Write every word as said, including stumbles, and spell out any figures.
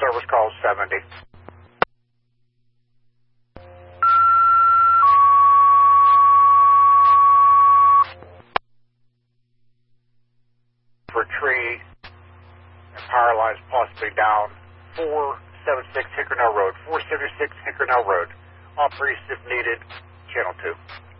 service call seventy. For tree and power lines possibly down. four seventy-six Hickornell Road. four seventy-six Hickornell Road. Operation if needed. Channel two.